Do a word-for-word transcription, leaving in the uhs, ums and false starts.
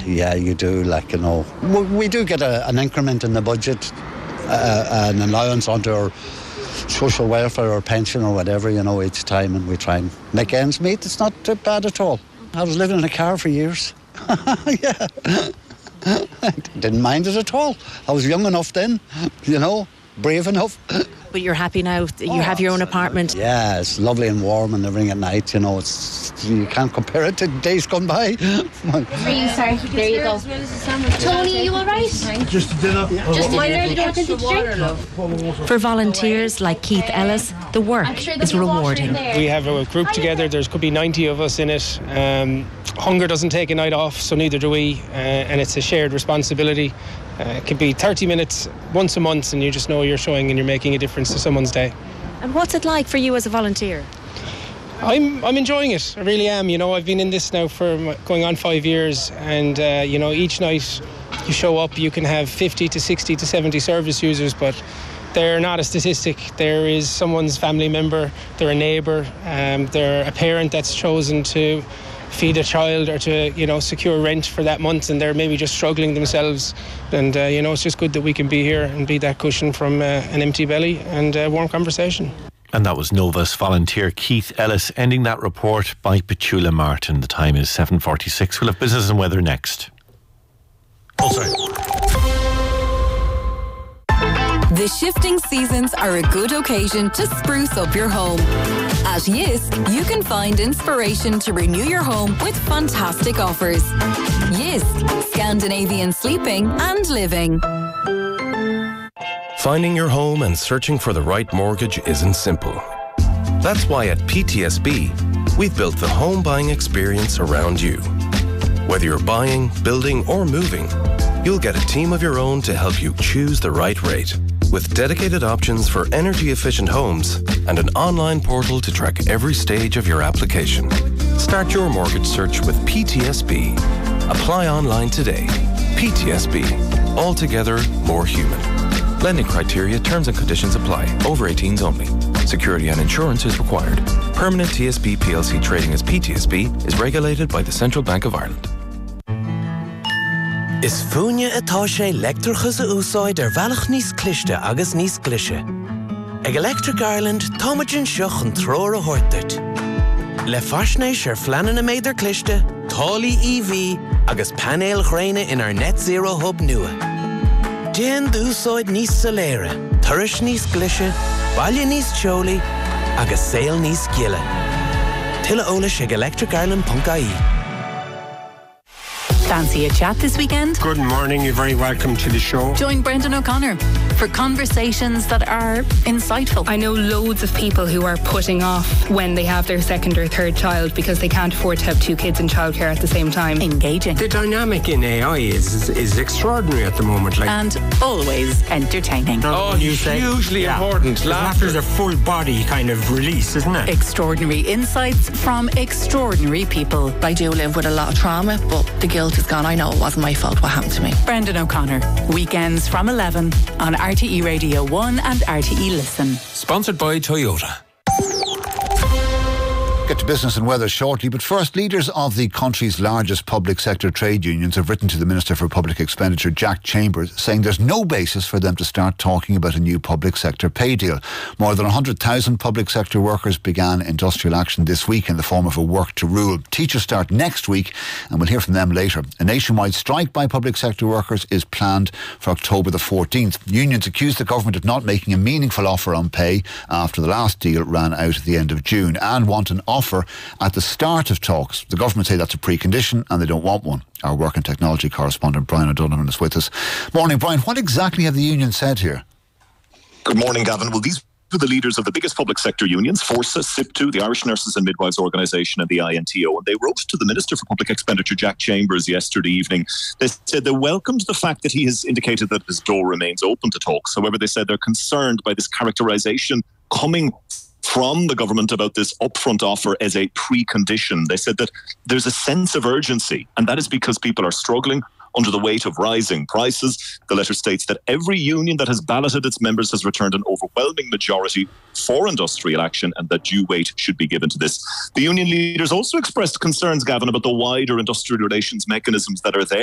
yeah, you do. Like, you know, we, we do get a, an increment in the budget, uh, an allowance onto our social welfare or pension or whatever, you know, each time, and we try and make ends meet. It's not too bad at all. I was living in a car for years. Yeah. I didn't mind it at all. I was young enough then, you know, brave enough. But you're happy now? You oh, have your own apartment? Yeah, it's lovely and warm and everything at night, you know. It's you can't compare it to days gone by. Three, sorry, there you go. Tony, are you all right? Just a dinner. Just a dinner, you don't want anything to drink? For volunteers like Keith Ellis, the work sure is rewarding. We have a group together, there could be ninety of us in it. Um, hunger doesn't take a night off, so neither do we, uh, and it's a shared responsibility. Uh, it could be thirty minutes once a month, and you just know you're showing and you're making a difference to someone's day. And what's it like for you as a volunteer? I'm I'm enjoying it. I really am. You know, I've been in this now for going on five years, and uh, you know, each night you show up, you can have fifty to sixty to seventy service users, but they're not a statistic. There is someone's family member, they're a neighbour, um, they're a parent that's chosen to feed a child or to, you know, secure rent for that month, and they're maybe just struggling themselves. And, uh, you know, it's just good that we can be here and be that cushion from uh, an empty belly and a warm conversation. And that was Novus volunteer Keith Ellis, ending that report by Petula Martin. The time is seven forty-six. We'll have business and weather next. Oh, sorry. The shifting seasons are a good occasion to spruce up your home. At Jysk, you can find inspiration to renew your home with fantastic offers. Jysk, Scandinavian sleeping and living. Finding your home and searching for the right mortgage isn't simple. That's why at P T S B, we've built the home buying experience around you. Whether you're buying, building, or moving, you'll get a team of your own to help you choose the right rate, with dedicated options for energy-efficient homes and an online portal to track every stage of your application. Start your mortgage search with P T S B. Apply online today. P T S B. Altogether more human. Lending criteria, terms and conditions apply. Over eighteens only. Security and insurance is required. Permanent T S B P L C trading as P T S B is regulated by the Central Bank of Ireland. Is fúine atá sé leictreachas a úsáid ar bhealach níos cliste agus níos clise. Ag Electric Ireland, táimeann seach an tróir a thuirteart. Le faisnéis ar fleanan a méidir cliste, tálaí E V agus panéil ghréine in our net zero hub nua. Déan d'úsáid níos soléire, turais níos clise, baile níos teolaí agus saol níos giile. Tuilleadh eolais ag electric ireland dot I E. Fancy a chat this weekend? Good morning, you're very welcome to the show. Join Brendan O'Connor for conversations that are insightful. I know loads of people who are putting off when they have their second or third child because they can't afford to have two kids in childcare at the same time. Engaging. The dynamic in A I is is extraordinary at the moment. Like, and always entertaining. Oh, you say? Hugely yeah. important. Laughter is a full body kind of release, isn't it? Extraordinary insights from extraordinary people. I do live with a lot of trauma, but the guilt is gone. I know it wasn't my fault what happened to me. Brendan O'Connor, weekends from eleven on R T E Radio one and R T E Listen. Sponsored by Toyota. Get to business and weather shortly, but first, leaders of the country's largest public sector trade unions have written to the Minister for Public Expenditure, Jack Chambers, saying there's no basis for them to start talking about a new public sector pay deal. More than one hundred thousand public sector workers began industrial action this week in the form of a work to rule. Teachers start next week, and we'll hear from them later. A nationwide strike by public sector workers is planned for October the fourteenth. Unions accuse the government of not making a meaningful offer on pay after the last deal ran out at the end of June, and want an offer at the start of talks. The government say that's a precondition and they don't want one. Our work and technology correspondent Brian O'Donovan is with us. Morning, Brian. What exactly have the union said here? Good morning, Gavin. Well, these are the leaders of the biggest public sector unions, Forsa, SIPTU, the Irish Nurses and Midwives Organisation and the I N T O, and they wrote to the Minister for Public Expenditure, Jack Chambers, yesterday evening. They said they welcomed the fact that he has indicated that his door remains open to talks. However, they said they're concerned by this characterisation coming from the government about this upfront offer as a precondition. They said that there's a sense of urgency, and that is because people are struggling under the weight of rising prices. The letter states that every union that has balloted its members has returned an overwhelming majority for industrial action, and that due weight should be given to this. The union leaders also expressed concerns, Gavin, about the wider industrial relations mechanisms that are there.